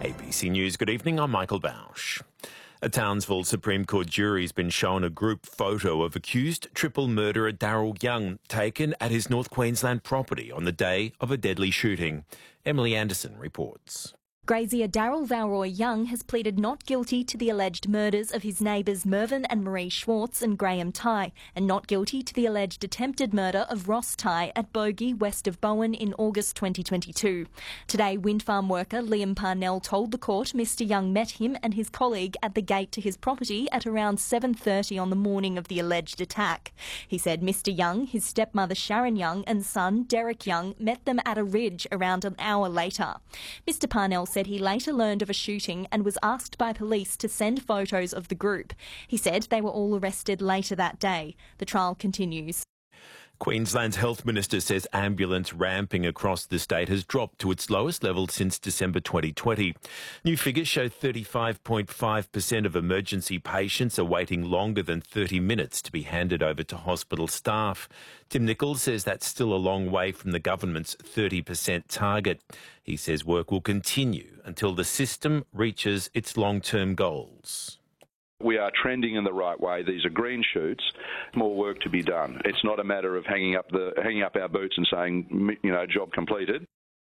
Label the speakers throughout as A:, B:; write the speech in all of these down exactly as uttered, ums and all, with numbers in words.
A: A B C News, good evening, I'm Michael Bausch. A Townsville Supreme Court jury has been shown a group photo of accused triple murderer Daryl Young taken at his North Queensland property on the day of a deadly shooting. Emily Anderson reports.
B: Grazier Daryl Valroy Young has pleaded not guilty to the alleged murders of his neighbours Mervyn and Marie Schwartz and Graham Tighe, and not guilty to the alleged attempted murder of Ross Tighe at Bogey, west of Bowen, in August twenty twenty-two. Today, wind farm worker Liam Parnell told the court Mister Young met him and his colleague at the gate to his property at around seven thirty on the morning of the alleged attack. He said Mister Young, his stepmother Sharon Young and son Derek Young met them at a ridge around an hour later. Mister Parnell said he later learned of a shooting and was asked by police to send photos of the group. He said they were all arrested later that day. The trial continues.
A: Queensland's Health Minister says ambulance ramping across the state has dropped to its lowest level since December twenty twenty. New figures show thirty-five point five percent of emergency patients are waiting longer than thirty minutes to be handed over to hospital staff. Tim Nichols says that's still a long way from the government's thirty percent target. He says work will continue until the system reaches its long-term goals.
C: We are trending in the right way. These are green shoots. More work to be done. It's not a matter of hanging up the hanging up our boots and saying, you know, job completed.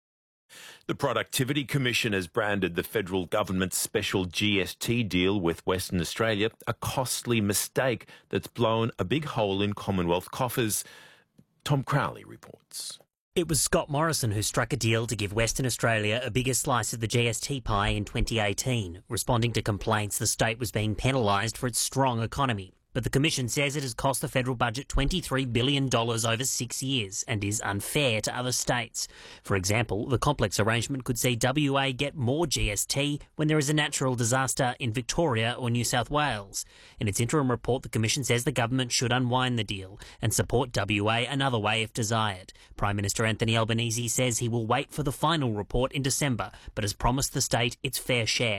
A: The Productivity Commission has branded the federal government's special G S T deal with Western Australia a costly mistake that's blown a big hole in Commonwealth coffers. Tom Crowley reports.
D: It was Scott Morrison who struck a deal to give Western Australia a bigger slice of the G S T pie in twenty eighteen, responding to complaints the state was being penalised for its strong economy. But the Commission says it has cost the federal budget twenty-three billion dollars over six years and is unfair to other states. For example, the complex arrangement could see W A get more G S T when there is a natural disaster in Victoria or New South Wales. In its interim report, the Commission says the government should unwind the deal and support W A another way if desired. Prime Minister Anthony Albanese says he will wait for the final report in December, but has promised the state its fair share.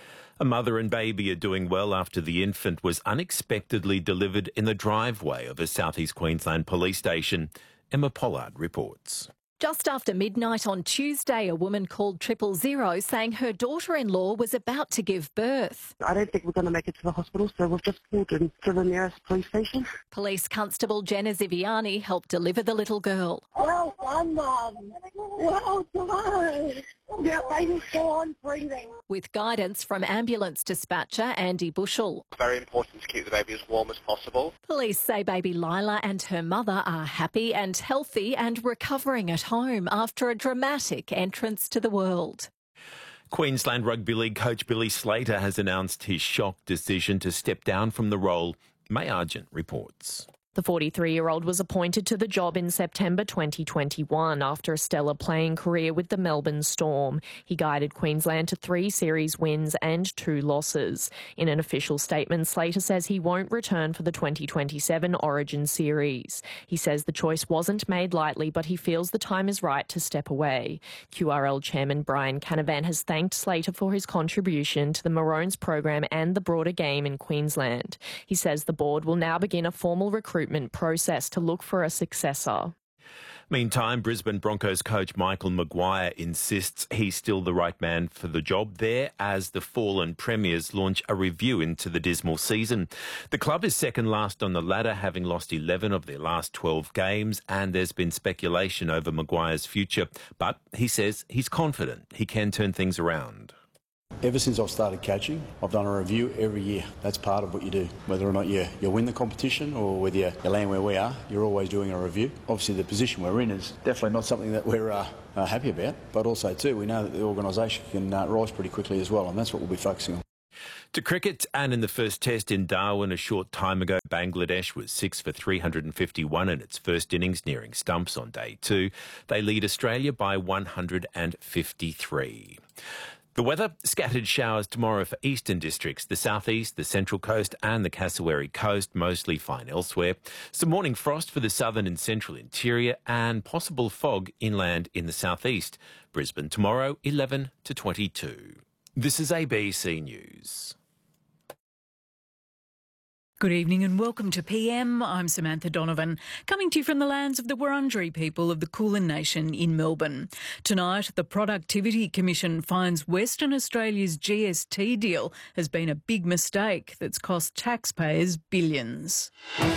A: A mother and baby are doing well after the infant was unexpectedly delivered in the driveway of a South East Queensland police station. Emma Pollard reports.
E: Just after midnight on Tuesday, a woman called triple zero saying her daughter-in-law was about to give birth.
F: I don't think we're going to make it to the hospital, so we've just pulled in to the nearest police station.
E: Police Constable Jenna Ziviani helped deliver the little girl.
F: Well done, Mum. Well done. Your baby's still on breathing.
E: With guidance from ambulance dispatcher Andy Bushell.
G: Very important to keep the baby as warm as possible.
E: Police say baby Lila and her mother are happy and healthy and recovering at home after a dramatic entrance to the world.
A: Queensland Rugby League coach Billy Slater has announced his shock decision to step down from the role. May Argent reports.
H: The forty-three-year-old was appointed to the job in September twenty twenty-one after a stellar playing career with the Melbourne Storm. He guided Queensland to three series wins and two losses. In an official statement, Slater says he won't return for the twenty twenty-seven Origin series. He says the choice wasn't made lightly, but he feels the time is right to step away. Q R L chairman Brian Canavan has thanked Slater for his contribution to the Maroons program and the broader game in Queensland. He says the board will now begin a formal recruitment process to look for a successor.
A: Meantime, Brisbane Broncos coach Michael Maguire insists he's still the right man for the job there as the fallen premiers launch a review into the dismal season. The club is second last on the ladder, having lost eleven of their last twelve games, and there's been speculation over Maguire's future. But he says he's confident he can turn things around.
I: Ever since I've started coaching, I've done a review every year. That's part of what you do. Whether or not you, you win the competition or whether you, you land where we are, you're always doing a review. Obviously, the position we're in is definitely not something that we're uh, uh, happy about, but also, too, we know that the organisation can uh, rise pretty quickly as well, and that's what we'll be focusing on.
A: To cricket, and in the first test in Darwin a short time ago, Bangladesh was six for three hundred fifty-one in its first innings, nearing stumps on day two. They lead Australia by one hundred fifty-three. The weather, scattered showers tomorrow for eastern districts, the southeast, the central coast and the Cassowary coast, mostly fine elsewhere. Some morning frost for the southern and central interior and possible fog inland in the southeast. Brisbane tomorrow, eleven to twenty-two. This is A B C News.
J: Good evening and welcome to P M. I'm Samantha Donovan, coming to you from the lands of the Wurundjeri people of the Kulin Nation in Melbourne. Tonight, the Productivity Commission finds Western Australia's G S T deal has been a big mistake that's cost taxpayers billions.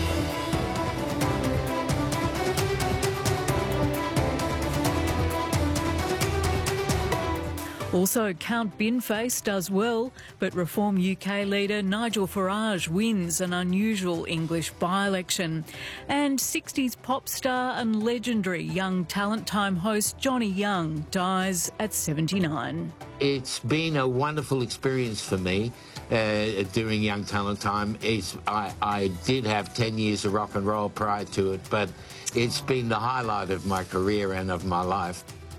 J: Also, Count Binface does well, but Reform U K leader Nigel Farage wins an unusual English by-election. And sixties pop star and legendary Young Talent Time host Johnny Young dies at seventy-nine.
K: It's been a wonderful experience for me uh, during Young Talent Time. It's, I, I did have ten years of rock and roll prior to it, but it's been the highlight of my career and of my life.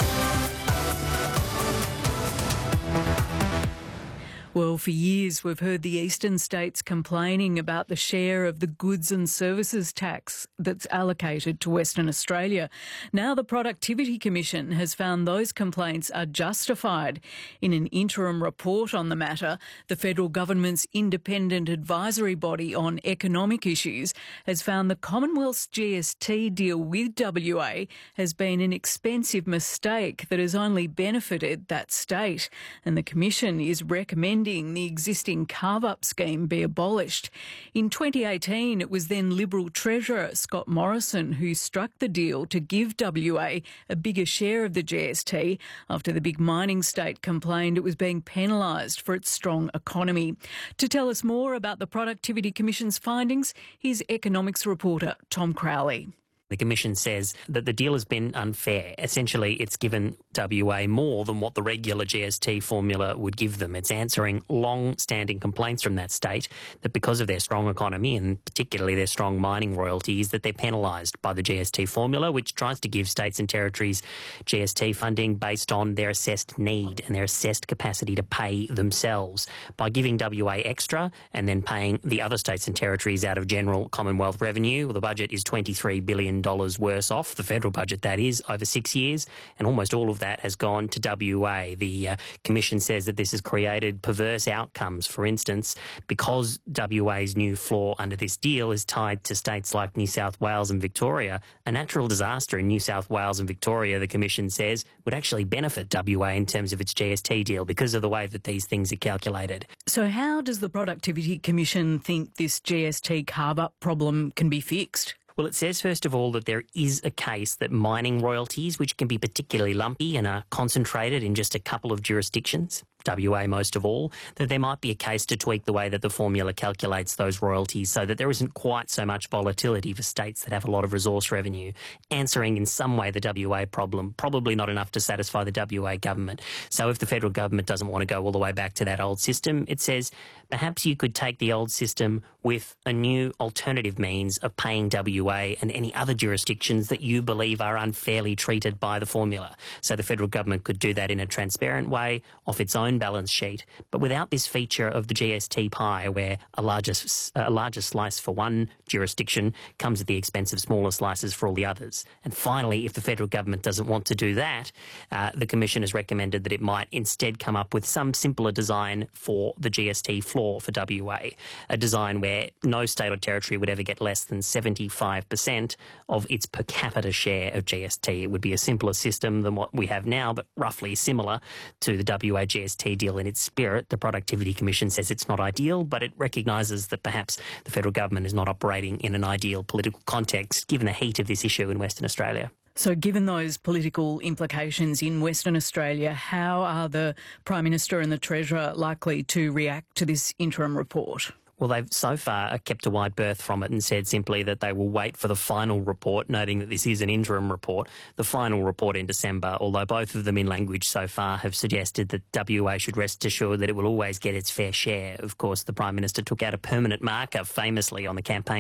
J: Well, for years we've heard the eastern states complaining about the share of the goods and services tax that's allocated to Western Australia. Now the Productivity Commission has found those complaints are justified. In an interim report on the matter, the federal government's independent advisory body on economic issues has found the Commonwealth's G S T deal with W A has been an expensive mistake that has only benefited that state. And the Commission is recommending the existing carve-up scheme be abolished. In twenty eighteen, it was then Liberal Treasurer Scott Morrison who struck the deal to give W A a bigger share of the G S T after the big mining state complained it was being penalised for its strong economy. To tell us more about the Productivity Commission's findings, here's economics reporter Tom Crowley.
D: The Commission says that the deal has been unfair. Essentially, it's given W A more than what the regular G S T formula would give them. It's answering long-standing complaints from that state that because of their strong economy and particularly their strong mining royalties, that they're penalised by the G S T formula, which tries to give states and territories G S T funding based on their assessed need and their assessed capacity to pay themselves. By giving W A extra and then paying the other states and territories out of general Commonwealth revenue, the budget is twenty-three billion dollars worse off, the federal budget that is, over six years, and almost all of that has gone to W A. The uh, Commission says that this has created perverse outcomes. For instance, because W A's new floor under this deal is tied to states like New South Wales and Victoria, a natural disaster in New South Wales and Victoria, the Commission says, would actually benefit W A in terms of its G S T deal because of the way that these things are calculated.
J: So how does the Productivity Commission think this G S T carve-up problem can be fixed?
D: Well, it says, first of all, that there is a case that mining royalties, which can be particularly lumpy and are concentrated in just a couple of jurisdictions, W A most of all, that there might be a case to tweak the way that the formula calculates those royalties so that there isn't quite so much volatility for states that have a lot of resource revenue, answering in some way the W A problem, probably not enough to satisfy the W A government. So if the federal government doesn't want to go all the way back to that old system, it says perhaps you could take the old system with a new alternative means of paying W A and any other jurisdictions that you believe are unfairly treated by the formula. So the federal government could do that in a transparent way off its own balance sheet, but without this feature of the G S T pie where a larger, a larger slice for one jurisdiction comes at the expense of smaller slices for all the others. And finally, if the federal government doesn't want to do that, uh, the Commission has recommended that it might instead come up with some simpler design for the G S T floor for W A, a design where no state or territory would ever get less than seventy-five percent of its per capita share of G S T. It would be a simpler system than what we have now, but roughly similar to the W A G S T deal in its spirit. The Productivity Commission says it's not ideal, but it recognises that perhaps the federal government is not operating in an ideal political context, given the heat of this issue in Western Australia.
J: So given those political implications in Western Australia, how are the Prime Minister and the Treasurer likely to react to this interim report?
D: Well, they've so far kept a wide berth from it and said simply that they will wait for the final report, noting that this is an interim report, the final report in December, although both of them in language so far have suggested that W A should rest assured that it will always get its fair share. Of course, the Prime Minister took out a permanent marker famously on the campaign